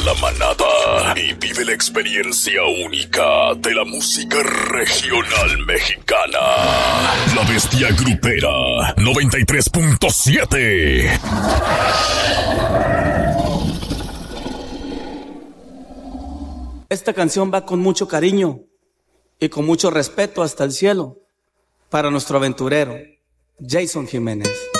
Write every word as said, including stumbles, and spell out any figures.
la manada y vive la experiencia única de la música regional mexicana. La Bestia Grupera noventa y tres punto siete. Esta canción va con mucho cariño y con mucho respeto hasta el cielo para nuestro aventurero, Jason Jiménez.